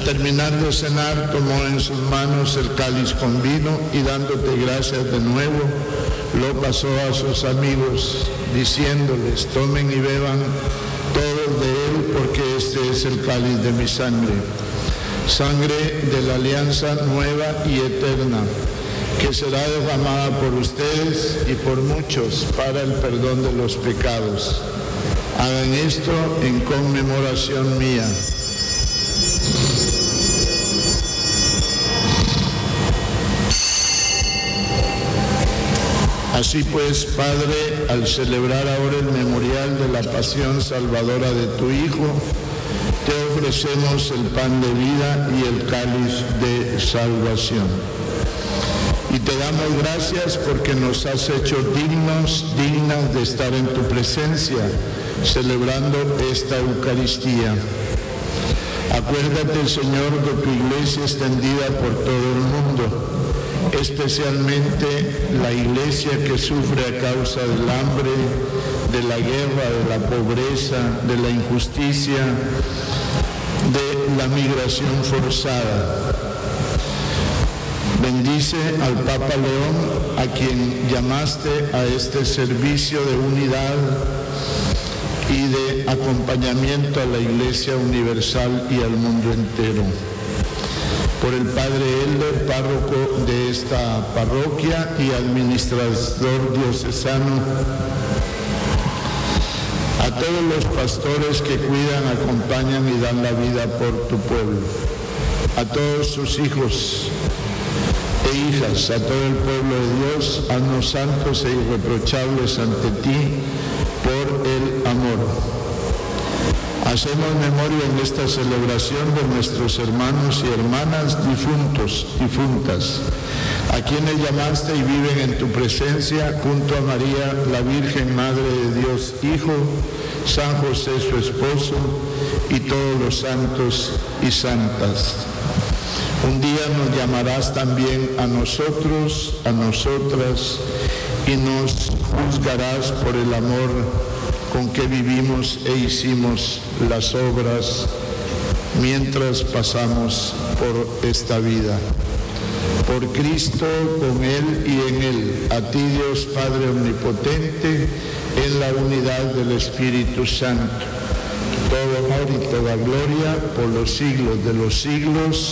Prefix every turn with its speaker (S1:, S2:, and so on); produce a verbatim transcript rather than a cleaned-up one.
S1: terminar de cenar, tomó en sus manos el cáliz con vino y dándote gracias de nuevo, lo pasó a sus amigos, diciéndoles: tomen y beban todos de él, porque este es el cáliz de mi sangre, sangre de la alianza nueva y eterna, que será derramada por ustedes y por muchos para el perdón de los pecados. Hagan esto en conmemoración mía. Así pues, Padre, al celebrar ahora el memorial de la pasión salvadora de tu Hijo, te ofrecemos el pan de vida y el cáliz de salvación. Y te damos gracias porque nos has hecho dignos, dignas de estar en tu presencia, celebrando esta Eucaristía. Acuérdate, Señor, de tu iglesia extendida por todo el mundo, especialmente la iglesia que sufre a causa del hambre, de la guerra, de la pobreza, de la injusticia, de la migración forzada. Bendice al Papa León, a quien llamaste a este servicio de unidad y de acompañamiento a la Iglesia universal y al mundo entero. Por el Padre Elder, párroco de esta parroquia y administrador diocesano, a todos los pastores que cuidan, acompañan y dan la vida por tu pueblo, a todos sus hijos e hijas, a todo el pueblo de Dios, haznos santos e irreprochables ante ti por el amor. Hacemos memoria en esta celebración de nuestros hermanos y hermanas difuntos, difuntas, a quienes llamaste y viven en tu presencia, junto a María, la Virgen Madre de Dios Hijo, San José su esposo, y todos los santos y santas. Un día nos llamarás también a nosotros, a nosotras, y nos juzgarás por el amor con que vivimos e hicimos las obras mientras pasamos por esta vida. Por Cristo, con Él y en Él, a ti Dios Padre Omnipotente, en la unidad del Espíritu Santo, todo honor y toda gloria por los siglos de los siglos.